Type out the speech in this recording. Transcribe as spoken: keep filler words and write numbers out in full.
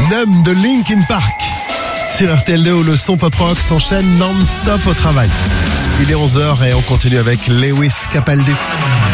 Numb de Linkin Park. Sur R T L deux où le son pop rock s'enchaîne non-stop au travail. Il est onze heures et on continue avec Lewis Capaldi.